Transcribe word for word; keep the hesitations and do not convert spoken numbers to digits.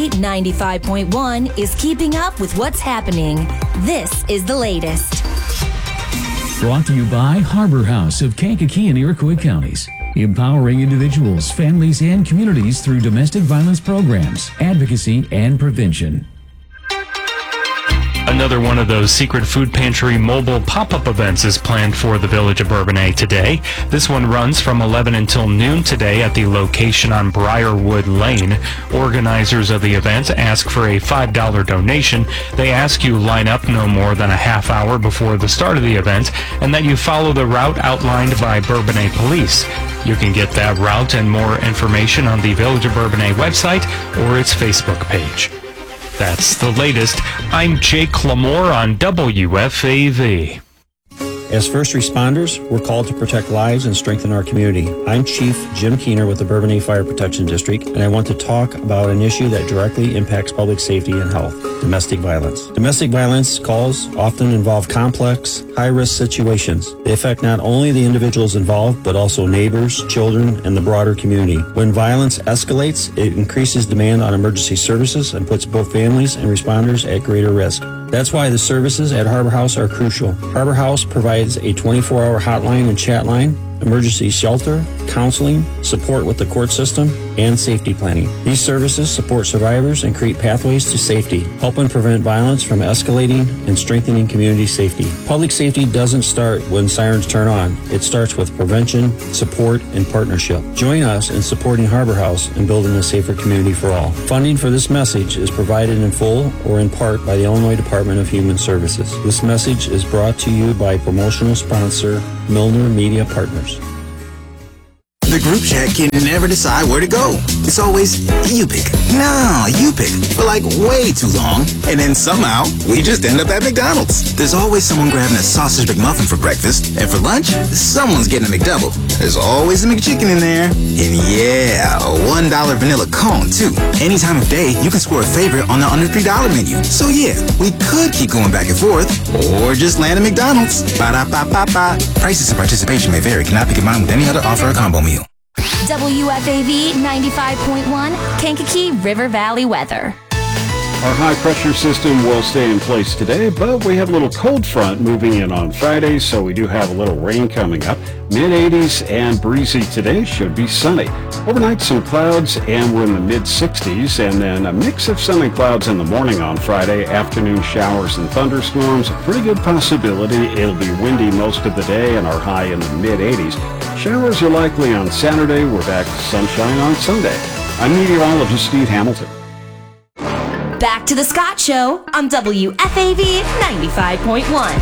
V ninety-five point one is keeping up with what's happening. This is the latest. Brought to you by Harbor House of Kankakee and Iroquois Counties. Empowering individuals, families, and communities through domestic violence programs, advocacy, and prevention. Another one of those secret food pantry mobile pop-up events is planned for the Village of Bourbonnais today. This one runs from eleven until noon today at the location on Briarwood Lane. Organizers of the event ask for a five dollars donation. They ask you line up no more than a half hour before the start of the event and that you follow the route outlined by Bourbonnais Police. You can get that route and more information on the Village of Bourbonnais website or its Facebook page. That's the latest. I'm Jake Lamore on W F A V. As first responders, we're called to protect lives and strengthen our community. I'm Chief Jim Keener with the Bourbonnais Fire Protection District, and I want to talk about an issue that directly impacts public safety and health: domestic violence. Domestic violence calls often involve complex, high-risk situations. They affect not only the individuals involved, but also neighbors, children, and the broader community. When violence escalates, it increases demand on emergency services and puts both families and responders at greater risk. That's why the services at Harbor House are crucial. Harbor House provides a twenty-four hour hotline and chat line, emergency shelter, counseling, support with the court system, and safety planning. These services support survivors and create pathways to safety, helping prevent violence from escalating and strengthening community safety. Public safety doesn't start when sirens turn on. It starts with prevention, support, and partnership. Join us in supporting Harbor House and building a safer community for all. Funding for this message is provided in full or in part by the Illinois Department of Human Services. This message is brought to you by promotional sponsor Milner Media Partners. The group chat can never decide where to go. It's always, you pick. No, you pick. For like way too long. And then somehow, we just end up at McDonald's. There's always someone grabbing a sausage McMuffin for breakfast. And for lunch, someone's getting a McDouble. There's always a McChicken in there. And yeah, a one dollar vanilla cone, too. Any time of day, you can score a favorite on the under three dollar menu. So yeah, we could keep going back and forth. Or just land at McDonald's. Ba-da-ba-ba-ba. Prices and participation may vary. Cannot be combined with any other offer or combo meal. W F A V ninety-five point one, Kankakee River Valley weather. Our high-pressure system will stay in place today, but we have a little cold front moving in on Friday, so we do have a little rain coming up. mid eighties and breezy today, should be sunny. Overnight, some clouds, and we're in the mid sixties, and then a mix of sun and clouds in the morning on Friday. Afternoon showers and thunderstorms, a pretty good possibility. It'll be windy most of the day, and our high in the mid eighties. Showers are likely on Saturday. We're back to sunshine on Sunday. I'm meteorologist Steve Hamilton. Back to the Scott Show on W F A V ninety-five point one.